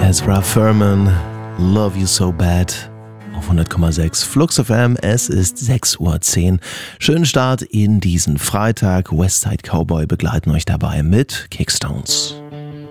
Ezra Furman, Love You So Bad auf 100,6 Flux FM. Es ist 6:10 Uhr. Schönen Start in diesen Freitag. Westside Cowboy begleiten euch dabei mit Kickstones.